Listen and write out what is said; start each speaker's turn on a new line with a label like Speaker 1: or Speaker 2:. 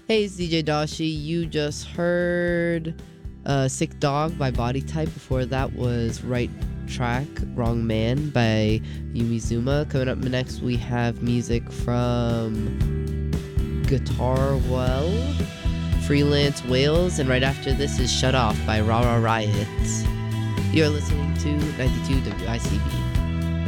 Speaker 1: Hey, it's DJ Dashi. You just heard Sick Dog by Body Type. Before that was Right Track, Wrong Man by Yumizuma. Coming up next, we have music from Guitar Well, Freelance Whales, and right after this is Shut Off by Rara Riot. You're listening to 92 WICB.